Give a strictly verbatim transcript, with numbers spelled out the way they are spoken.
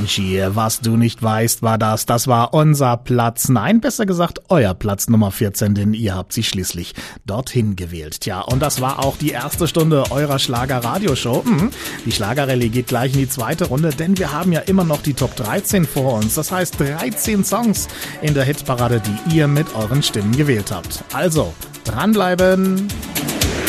Avicii, was du nicht weißt, war das. Das war unser Platz, nein, besser gesagt euer Platz Nummer vierzehn, denn ihr habt sich schließlich dorthin gewählt. Tja, und das war auch die erste Stunde eurer Schlager-Radioshow. Mhm. Die Schlagerrallye geht gleich in die zweite Runde, denn wir haben ja immer noch die Top dreizehn vor uns. Das heißt dreizehn Songs in der Hitparade, die ihr mit euren Stimmen gewählt habt. Also, dranbleiben!